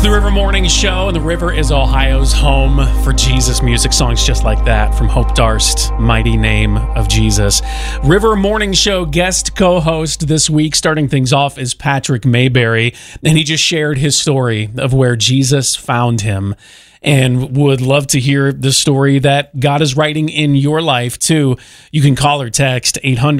the River Morning Show, and the River is Ohio's home for Jesus music, songs just like that from Hope Darst, Mighty Name of Jesus. River Morning Show guest co-host this week, starting things off, is Patrick Mayberry, and he just shared his story of where Jesus found him, and would love to hear the story that God is writing in your life, too. You can call or text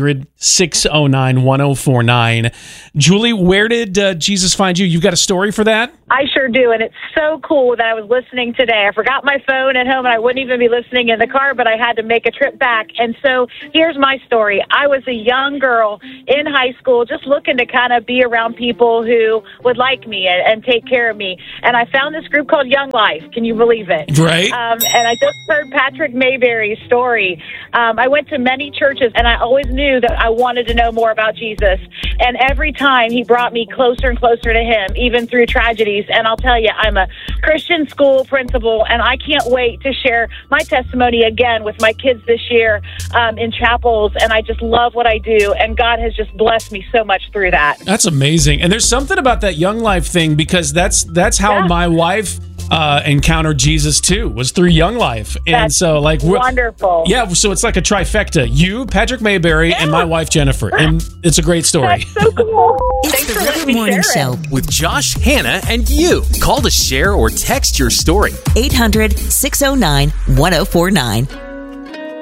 800-609-1049. Julie, where did Jesus find you? You've got a story for that? I sure do, and it's so cool that I was listening today. I forgot my phone at home, and I wouldn't even be listening in the car, but I had to make a trip back. And so here's my story. I was a young girl in high school just looking to kind of be around people who would like me and take care of me. And I found this group called Young Life. Can you believe it? Right. And I just heard Patrick Mayberry's story. I went to many churches, and I always knew that I wanted to know more about Jesus. And every time he brought me closer and closer to him, even through tragedies. And I'll tell you, I'm a Christian school principal, and I can't wait to share my testimony again with my kids this year in chapels. And I just love what I do, and God has just blessed me so much through that. That's amazing. And there's something about that Young Life thing, because that's how my wife encountered Jesus too, was through Young Life. And That's so like wonderful. Yeah, so it's like a trifecta. You, Patrick Mayberry, and my wife Jennifer. And it's a great story. That's so cool. It's Thanks the for letting River me Morning share Show it. With Josh, Hannah, and you. Call to share or text your story. 800-609-1049.